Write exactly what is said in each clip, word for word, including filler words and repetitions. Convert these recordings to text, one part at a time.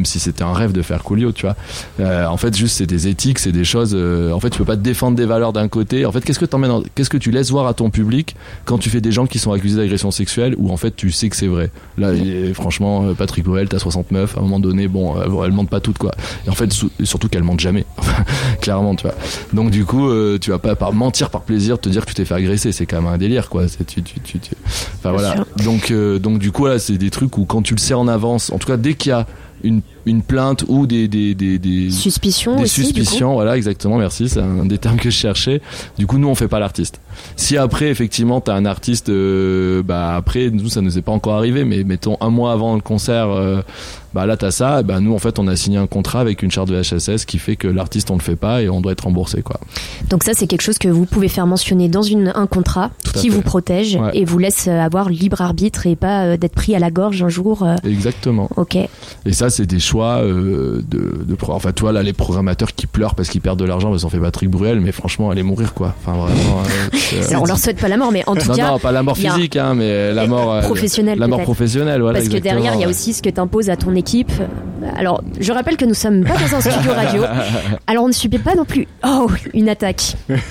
si c'était un rêve de faire Coolio, tu vois. Euh, en fait, juste, c'est des éthiques, c'est des choses. Euh, en fait, tu peux pas te défendre des valeurs d'un côté. En fait, qu'est-ce que t'emmènes, en, qu'est-ce que tu laisses voir à ton public quand tu fais des gens qui sont accusés d'agression sexuelle où en fait tu sais que c'est vrai. Là, et, franchement, Patrick Bruel, t'as soixante-neuf, à un moment donné, bon, euh, elle mente pas toutes, quoi. Et en fait, sou- surtout qu'elle mente jamais, clairement, tu vois. Donc du coup, euh, tu vas pas par mentir par plaisir te dire que tu t'es fait agresser, c'est quand même un délire, quoi. C'est, tu, tu, tu, tu... Enfin voilà. Donc, euh, donc du coup, là, c'est des trucs où quand tu le sais en avance, en tout cas, dès qu'il y a une une plainte ou des des des des suspicions des aussi, suspicions, voilà, exactement, merci, c'est un des termes que je cherchais. Du coup, nous on fait pas l'artiste. Si après effectivement t'as un artiste, euh, bah après nous ça nous est pas encore arrivé, mais mettons un mois avant le concert, euh, bah là t'as ça, et bah nous en fait on a signé un contrat avec une charte de H S S qui fait que l'artiste on le fait pas et on doit être remboursé, quoi. Donc ça c'est quelque chose que vous pouvez faire mentionner dans une un contrat qui fait. Vous protège, ouais. Et vous laisse avoir libre arbitre et pas euh, d'être pris à la gorge un jour. Euh... Exactement. Ok. Et ça c'est des choix euh, de, de enfin toi là les programmateurs qui pleurent parce qu'ils perdent de l'argent parce qu'on fait Patrick Bruel, mais franchement allez mourir, quoi. Enfin vraiment. Euh, Alors, on leur souhaite pas la mort, mais en tout non, cas non, pas la mort physique, hein, mais la mort professionnelle. La mort professionnelle, voilà. Parce que exactement. derrière, il y a aussi ce que t'imposes à ton équipe. Alors, je rappelle que nous sommes pas dans un studio radio. Alors, on ne subit pas non plus. Oh, une attaque.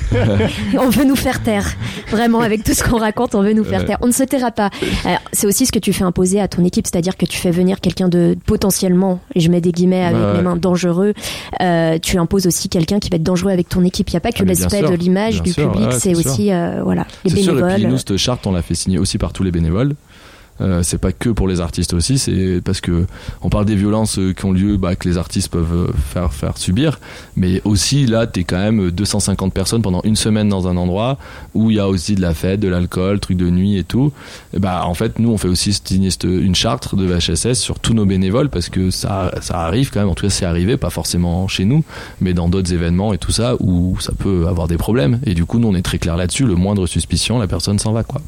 On veut nous faire taire. Vraiment, avec tout ce qu'on raconte, on veut nous faire taire. On ne se taira pas. Alors, c'est aussi ce que tu fais imposer à ton équipe, c'est-à-dire que tu fais venir quelqu'un de potentiellement, et je mets des guillemets avec ouais, mes mains, dangereux. Euh, tu imposes aussi quelqu'un qui va être dangereux avec ton équipe. Il n'y a pas que ah, l'aspect de l'image du sûr, public, ouais, c'est, c'est aussi euh, voilà, les c'est bénévoles. Sûr, et puis nous, cette charte, on l'a fait signer aussi par tous les bénévoles. Euh, c'est pas que pour les artistes aussi, c'est parce que on parle des violences qui ont lieu, bah, que les artistes peuvent faire faire subir, mais aussi là t'es quand même deux cent cinquante personnes pendant une semaine dans un endroit où il y a aussi de la fête, de l'alcool, trucs de nuit et tout. Et bah en fait nous on fait aussi signer une charte de H S S sur tous nos bénévoles parce que ça ça arrive quand même, en tout cas c'est arrivé, pas forcément chez nous, mais dans d'autres événements et tout ça où ça peut avoir des problèmes. Et du coup nous on est très clair là-dessus, le moindre suspicion, la personne s'en va, quoi.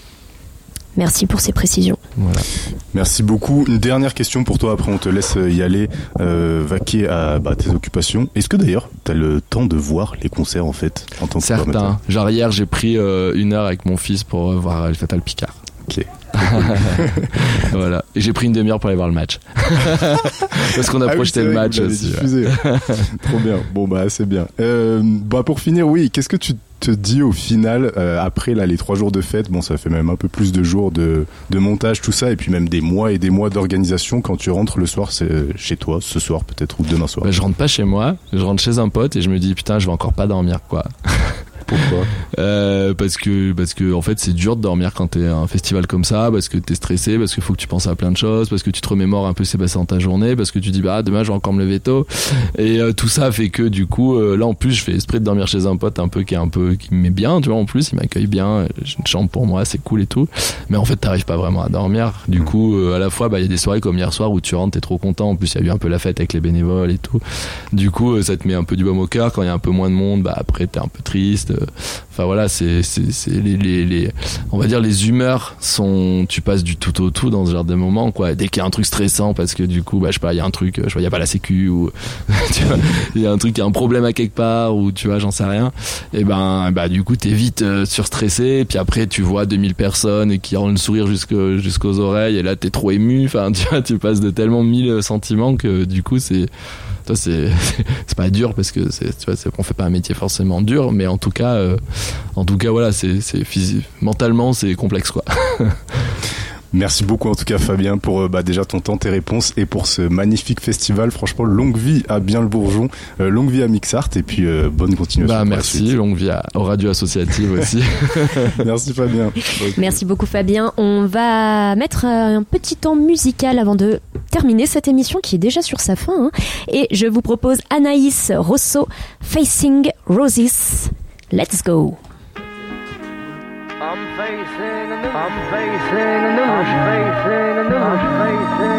Merci pour ces précisions. Voilà. Merci beaucoup. Une dernière question pour toi, après on te laisse y aller, euh, vaquer à bah, tes occupations. Est-ce que d'ailleurs t'as le temps de voir les concerts en fait en tant que Certains. Genre hier j'ai pris euh, une heure avec mon fils pour euh, voir le Fatal Picard. Ok. Voilà. Et j'ai pris une demi-heure pour aller voir le match. Parce qu'on a ah projeté oui, le match aussi. Ouais. Trop bien. Bon bah c'est bien. Euh, bah pour finir, oui, qu'est-ce que tu te dis au final euh, après là les trois jours de fête, bon ça fait même un peu plus de jours de, de montage tout ça et puis même des mois et des mois d'organisation. Quand tu rentres le soir, c'est chez toi ce soir peut-être ou demain soir. Bah, je rentre pas chez moi, je rentre chez un pote et je me dis putain je vais encore pas dormir, quoi. Pourquoi ? euh, parce que parce que en fait c'est dur de dormir quand t'es à un festival comme ça, parce que t'es stressé, parce qu'il faut que tu penses à plein de choses, parce que tu te remémores un peu ce qui s'est passé dans ta journée, parce que tu dis bah demain je vais encore me lever tôt, et euh, tout ça fait que du coup euh, là en plus je fais esprit de dormir chez un pote un peu qui est un peu qui me met bien, tu vois, en plus il m'accueille bien, j'ai une chambre pour moi, c'est cool et tout, mais en fait t'arrives pas vraiment à dormir. Du coup euh, à la fois bah il y a des soirées comme hier soir où tu rentres, t'es trop content, en plus il y a eu un peu la fête avec les bénévoles et tout, du coup euh, ça te met un peu du baume au cœur. Quand il y a un peu moins de monde, bah après t'es un peu triste. Enfin voilà, c'est c'est c'est les les les on va dire les humeurs sont, tu passes du tout au tout dans ce genre de moments, quoi. Dès qu'il y a un truc stressant parce que du coup bah je sais pas, il y a un truc, je sais pas, il y a pas la sécu ou tu vois, il y a un truc, il y a un problème à quelque part ou tu vois, j'en sais rien. Et ben bah du coup t'es vite euh, surstressé, et puis après tu vois deux mille personnes qui rendent le sourire jusqu'au, jusqu'aux oreilles et là t'es trop ému, enfin tu vois, tu passes de tellement mille sentiments que du coup c'est toi c'est c'est, c'est pas dur parce que c'est, tu vois, c'est, on fait pas un métier forcément dur, mais en tout cas euh, en tout cas voilà, c'est c'est physique, mentalement c'est complexe, quoi. Merci beaucoup en tout cas Fabien pour bah, déjà ton temps, tes réponses et pour ce magnifique festival. Franchement, longue vie à Bien le Bourgeon, euh, longue vie à Mixart et puis euh, bonne continuation. Bah merci, longue vie à, aux radios associatives aussi. Merci Fabien. Okay. Merci beaucoup Fabien. On va mettre un petit temps musical avant de terminer cette émission qui est déjà sur sa fin, hein. Et je vous propose Anaïs Rosso, Facing Roses. Let's go. I'm facing a new, I'm facing a new, I'm facing a new, I'm facing